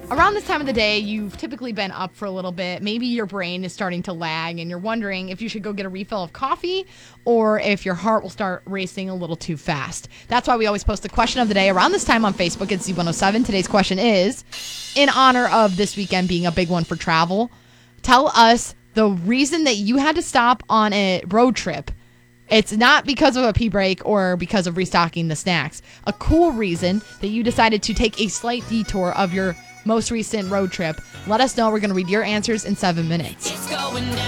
Around this time of the day, you've typically been up for a little bit. Maybe your brain is starting to lag and you're wondering if you should go get a refill of coffee or if your heart will start racing a little too fast. That's why we always post the question of the day around this time on Facebook at Z107. Today's question is, in honor of this weekend being a big one for travel, tell us the reason that you had to stop on a road trip. It's not because of a pee break or because of restocking the snacks. A cool reason that you decided to take a slight detour of your most recent road trip. Let us know. We're going to read your answers in 7 minutes.